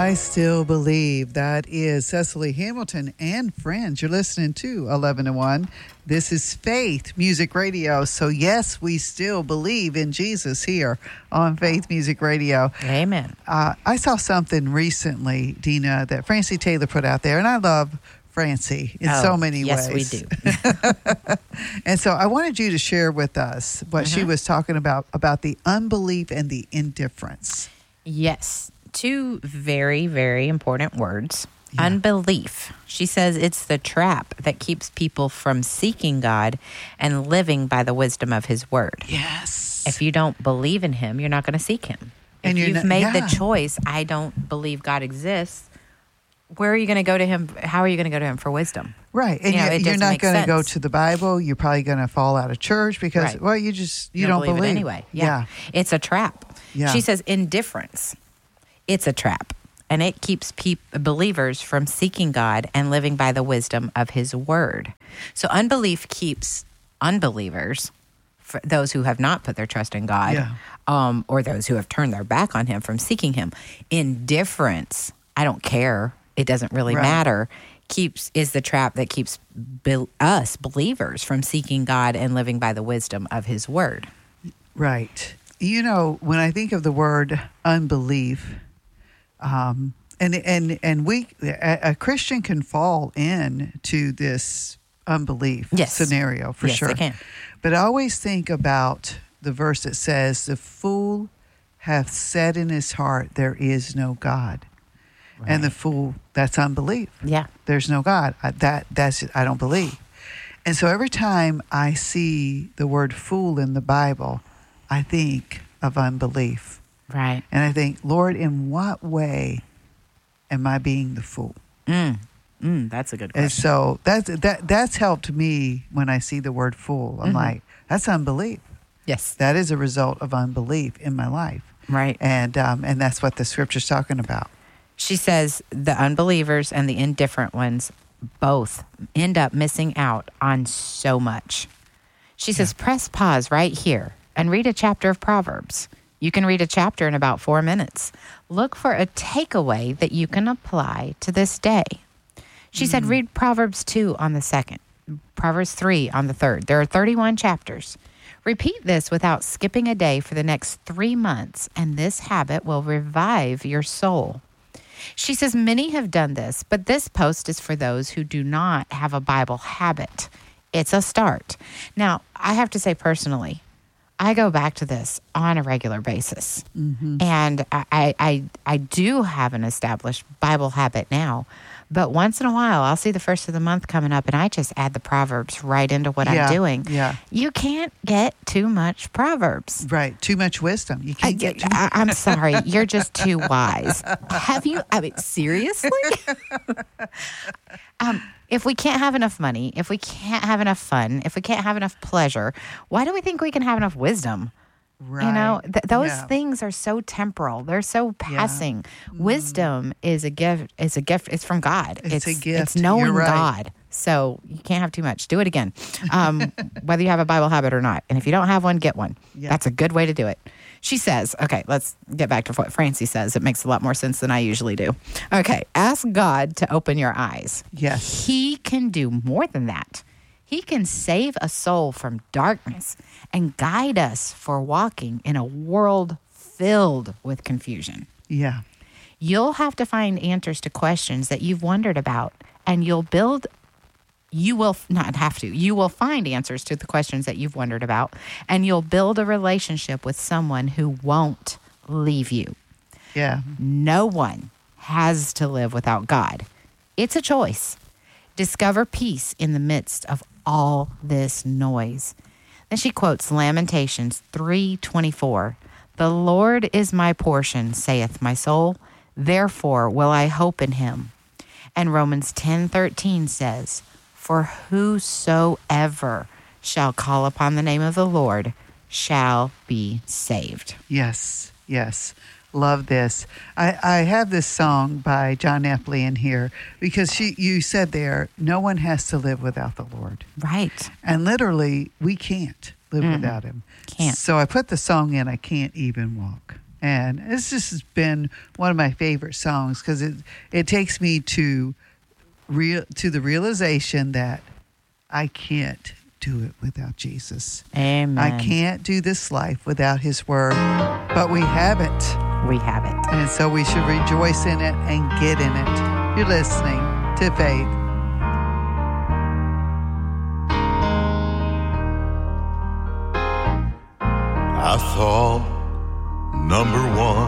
I Still Believe. That is Cecily Hamilton and friends. You're listening to 11 to 1. This is Faith Music Radio. So, yes, we still believe in Jesus here on Faith Music Radio. Amen. I saw something recently, Dina, that Francie Taylor put out there, and I love Francie in so many ways. Yes, we do. And so I wanted you to share with us what she was talking about the unbelief and the indifference. Yes. Two very, very important words. Yeah. Unbelief. She says it's the trap that keeps people from seeking God and living by the wisdom of His Word. Yes. If you don't believe in Him, you're not going to seek Him. If you've made the choice, I don't believe God exists, where are you going to go to Him? How are you going to go to Him for wisdom? Right. And you're not going to go to the Bible. You're probably going to fall out of church because, well, you don't believe it anyway. Yeah. It's a trap. Yeah. She says indifference. It's a trap, and it keeps believers from seeking God and living by the wisdom of His Word. So unbelief keeps unbelievers, for those who have not put their trust in God, or those who have turned their back on Him, from seeking Him. Indifference, I don't care, it doesn't really matter, is the trap that keeps us believers from seeking God and living by the wisdom of His Word. Right. You know, when I think of the word unbelief, and a Christian can fall into this unbelief scenario for sure. Yes, they can. But I always think about the verse that says, "The fool hath said in his heart, there is no God." Right. And the fool, that's unbelief. Yeah. There's no God. That's I don't believe. And so every time I see the word fool in the Bible, I think of unbelief. Right. And I think, Lord, in what way am I being the fool? That's a good question. And so that's helped me when I see the word fool. I'm like, that's unbelief. Yes. That is a result of unbelief in my life. Right. And that's what the scripture's talking about. She says the unbelievers and the indifferent ones both end up missing out on so much. She says, press pause right here and read a chapter of Proverbs. You can read a chapter in about 4 minutes. Look for a takeaway that you can apply to this day. She said, read Proverbs 2 on the 2nd, Proverbs 3 on the 3rd. There are 31 chapters. Repeat this without skipping a day for the next 3 months, and this habit will revive your soul. She says, many have done this, but this post is for those who do not have a Bible habit. It's a start. Now, I have to say personally, I go back to this on a regular basis. And I do have an established Bible habit now. But once in a while, I'll see the first of the month coming up, and I just add the Proverbs right into what I'm doing. Yeah. You can't get too much Proverbs. Right. Too much wisdom. You can't get too much. I'm sorry. You're just too wise. Seriously? If we can't have enough money, if we can't have enough fun, if we can't have enough pleasure, why do we think we can have enough wisdom? Right. You know, those things are so temporal. They're so passing. Wisdom is a gift. It's a gift. It's from God. It's a gift. It's knowing God. So you can't have too much. Do it again, whether you have a Bible habit or not. And if you don't have one, get one. Yeah. That's a good way to do it. She says, okay, let's get back to what Francie says. It makes a lot more sense than I usually do. Okay, ask God to open your eyes. Yes. He can do more than that. He can save a soul from darkness and guide us for walking in a world filled with confusion. Yeah. You'll have to find answers to questions that you've wondered about, and you will find answers to the questions that you've wondered about, and you'll build a relationship with someone who won't leave you. Yeah. No one has to live without God. It's a choice. Discover peace in the midst of all this noise. Then she quotes Lamentations 3:24. The Lord is my portion, saith my soul. Therefore will I hope in him. And Romans 10:13 says, for whosoever shall call upon the name of the Lord shall be saved. Yes, yes. Love this. I have this song by John Epley in here because you said there, no one has to live without the Lord. Right. And literally, we can't live without him. Can't. So I put the song in, I Can't Even Walk. And this just has been one of my favorite songs because it takes me to the realization that I can't do it without Jesus. Amen. I can't do this life without his word, but we have it. We have it. And so we should rejoice in it and get in it. You're listening to Faith. I thought number one